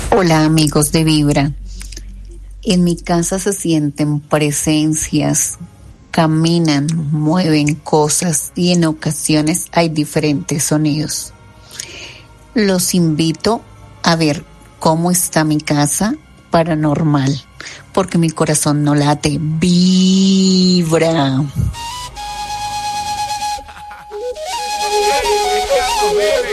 Hola amigos de Vibra. En mi casa se sienten presencias, caminan, mueven cosas y en ocasiones hay diferentes sonidos. Los invito a ver cómo está mi casa paranormal, porque mi corazón no late, vibra.